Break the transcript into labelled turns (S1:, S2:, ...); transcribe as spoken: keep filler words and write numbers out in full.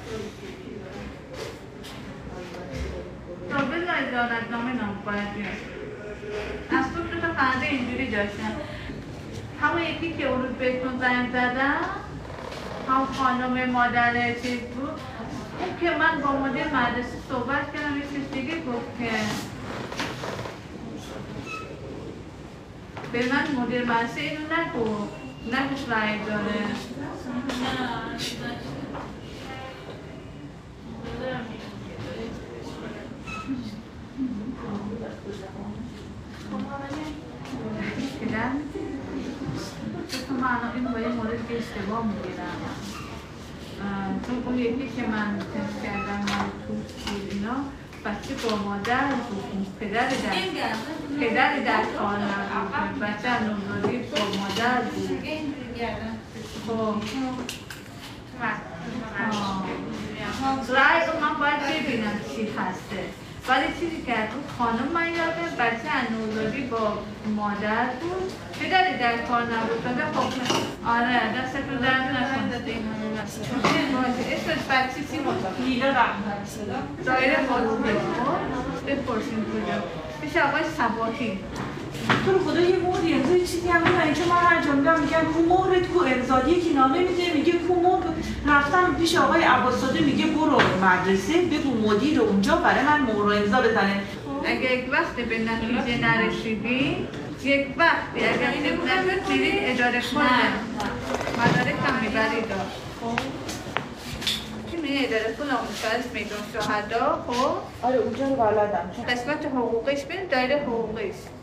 S1: تا بذارید دادتنامه نام باید بیاد از تو دو تا فرده اینجوری داشتم همون یکی که اون روز بهتون زنگ زدم هم خانم مادر چیز بود اون که من با مدیر مدرسه صحبت کردم یه چیز دیگه گفت که به من مدیر مدرسه اینو نگو نگوش رای داره پدر تو من اینو با یه مورد که اشتباه میگیرم چون اون یکی که من تست کردم من تو اینا بچه با مادر بود پدر در پدر در کار نبود بچه نوزادی با مادر بود خب رای رو من باید ببینم چی هسته ولی چیزی که اون خانم من یادم بچه نوزادی با مادر بود پدری در کار نبود بگه خب آره دستتون درد نکن اسمش بچه چی بود؟
S2: لیلا رحمت
S1: دایره بازده بپرسیم کجا پیش آقای صباحی
S2: تو رو خدا یه موردی امضا یه چیزی هم میدن اینجا من هر جا میدم میگن کو مهر کو امضا یکی نامه میده میگه کو مهر رفتم پیش آقای عباس‌زاده میگه برو مدرسه بگو مدیر اونجا برای من مهر و امضا بزنه
S1: اگه یک وقتی به نتیجه نرسیدی یک وقتی اگر نمی‌دونید میرید اداره کنه مدارک هم میبرید چی میره اداره کنه اونجا میدون شهدا خب
S2: آره اونجا رو بلدم
S1: قسمت حقوقیش بین دایره حقوقیش